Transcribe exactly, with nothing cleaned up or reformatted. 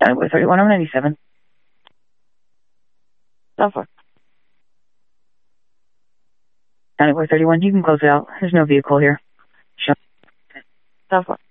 County Boy thirty-one, I'm ninety-seven. South Fork. County Boy thirty-one, you can close it out. There's no vehicle here. Sure. South Fork.